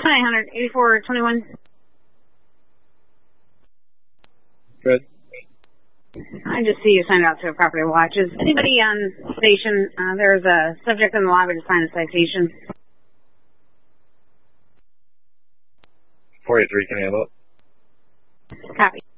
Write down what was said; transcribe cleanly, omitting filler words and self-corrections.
900, 8421. Good. I just see you signed out to a property watch. Is anybody on station? There's a subject in the lobby to sign a citation. 483 can handle it. Copy.